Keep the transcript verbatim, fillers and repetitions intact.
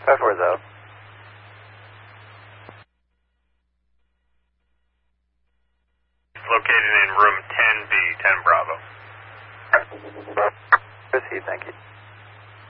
five four is out. It's located in room ten B, ten Bravo. Proceed, thank you.